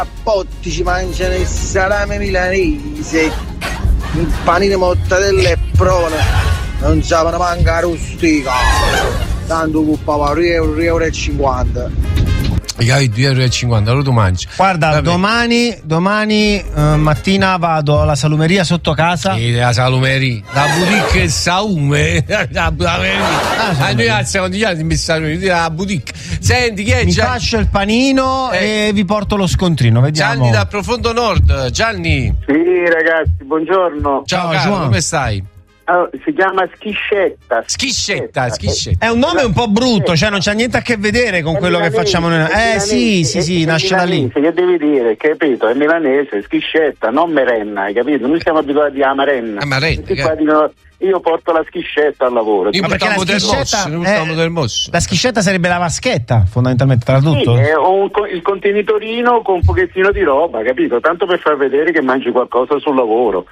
a Pottici mangiano il salame milanese, il panino mortadella e prone, non sapevano manca rustica, tanto cuppava €2,50. €2,50, allora tu mangi. Guarda, domani mattina vado alla salumeria sotto casa. La salumeria, la boutique Saume, la salumeria. Noi a Secondigliano mi stanno la boutique. Senti, chi è? Mi faccio il panino e vi porto lo scontrino, vediamo. Gianni da Profondo Nord. Gianni. Sì, ragazzi, buongiorno. Ciao caro, come stai? Si chiama Schiscetta. Schiscetta. È un nome un po' brutto, cioè non c'ha niente a che vedere con quello che facciamo noi. Sì, nasce da lì. Che devi dire, capito? È milanese, Schiscetta, non merenna, hai capito? Noi siamo abituati a marenna. Io porto la schiscetta al lavoro. Io portiamo del mosso. La schiscetta sarebbe la vaschetta, fondamentalmente, tradotto? Sì, il contenitorino con un pochettino di roba, capito? Tanto per far vedere che mangi qualcosa sul lavoro.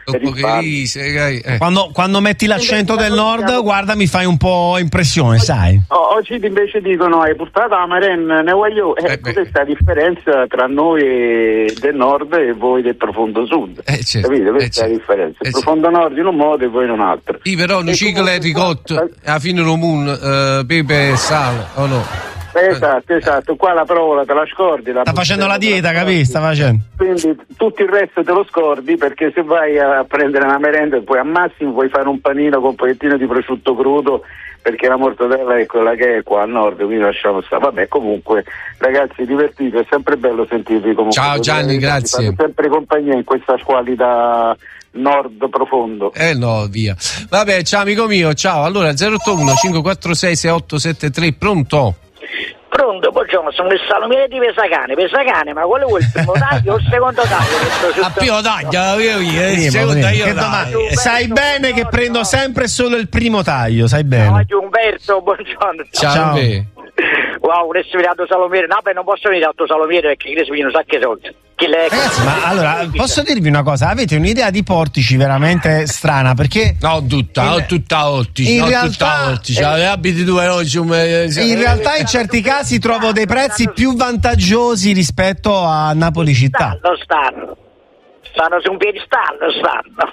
Quando metti l'accento del nord, guarda, mi fai un po' impressione, sai? Oggi invece dicono hai portato la marenna, ne voglio. Questa è la differenza tra noi del nord e voi del profondo sud. Capito? Questa è la differenza. Il profondo nord in un modo e voi in un altro. Sì, però nucicle e ricotto alla fine romun, pepe e sale, o no? Esatto, qua la provola te la scordi. Sta facendo la dieta, capisci? Sta facendo. Quindi tutto il resto te lo scordi, perché se vai a prendere una merenda poi al massimo puoi fare un panino con un pochettino di prosciutto crudo, perché la mortadella è quella che è qua al nord, quindi lasciamo stare. Vabbè, comunque ragazzi, divertiti, è sempre bello sentirvi comunque. Ciao Gianni, grazie. Fate sempre compagnia in questa squalida nord profondo. No, via. Vabbè, ciao amico mio, ciao. Allora 081 546 6873, pronto? Pronto, buongiorno, sono il salumiere di Pesacane, ma quello è il primo taglio o il secondo taglio? A primo taglio, sai bene che prendo sempre solo il primo taglio, sai bene. Ciao Umberto, buongiorno. Ciao. Wow, adesso mi dato salumiere, no, beh, non posso venire altro salumiere perché adesso mi non sa che soldi. Ragazzi, ma allora posso dirvi una cosa? Avete un'idea di portici veramente strana, perché tutta ottici, in realtà abiti due oggi. In realtà in certi casi trovo dei prezzi più vantaggiosi rispetto a Napoli città. Stanno su un piedistallo, stanno.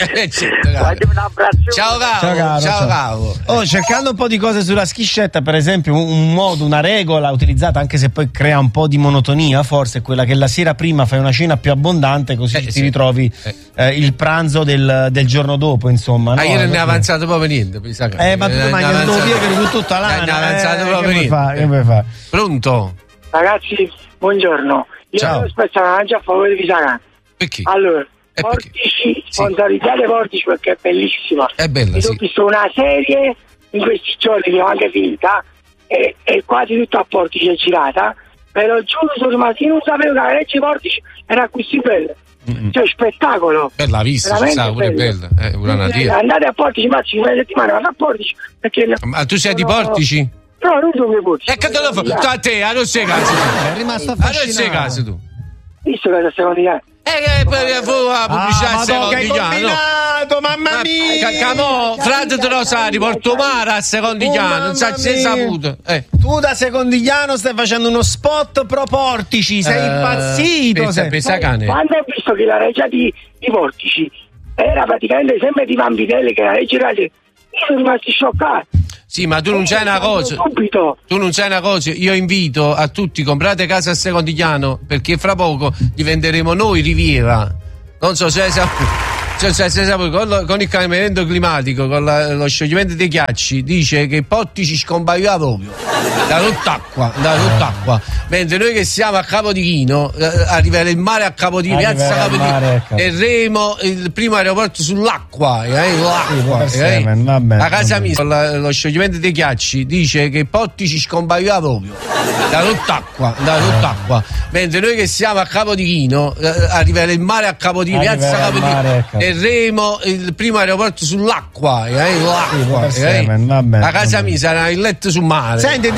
Ciao caro. Cercando un po' di cose sulla schiscetta, per esempio un modo, una regola utilizzata, anche se poi crea un po' di monotonia, forse è quella che la sera prima fai una cena più abbondante, così ti ritrovi il pranzo del giorno dopo, insomma. Ma ieri non è avanzato proprio niente, ma tu mangi il tuo piede tutta l'anno. Non è avanzato proprio niente. Che vuoi fare? Pronto? Ragazzi, buongiorno. Io Ciao. devo spezzare la lancia a favore di Pesacane. Perché? Allora, Portici, sponsorizzate Portici perché è bellissima. È bella, Ho visto una serie in questi giorni che ho anche finita e quasi tutta a Portici è girata, però giuro sono rimasto, io non sapevo che la legge Portici era così bella. Cioè spettacolo. Bella vista, ci sta pure bella. Andate a Portici, ma ci una settimana vado a Portici perché ma tu sei di Portici? No, non sono di Portici. E che te lo fa? Tu a te, non sei caso. È rimasto affascinato. Non sei caso tu. Visto che secondo me la pubblicità Secondigliano. Mamma mia! Camo, frate te lo sa, riporto Mara a Secondigliano, non sa se saputo. Tu da Secondigliano stai facendo uno spot pro Portici, sei impazzito. Pesacane. Quando ho visto che la regia di Portici era praticamente sempre di Vampitelli, che la regia era lì, io sono rimasto scioccato. Sì, ma tu non c'hai una cosa. Tu non c'hai una cosa. Io invito a tutti, comprate casa a Secondigliano, perché fra poco diventeremo noi Riviera. Non so se con il cambiamento climatico, con lo scioglimento dei ghiacci, dice che Portici scomparirà proprio da rott'acqua, mentre noi che siamo a Capodichino arriverà il mare a Capodichino, piazza Capodichino, e Remo il primo aeroporto sull'acqua, la casa mia con lo scioglimento dei ghiacci dice che Portici scomparirà proprio da rott'acqua, mentre noi che siamo a Capodichino arriverà il mare a Capodichino, piazza Capodichino, e Remo il primo aeroporto sull'acqua, la casa mia sarà il letto sul mare. Senti,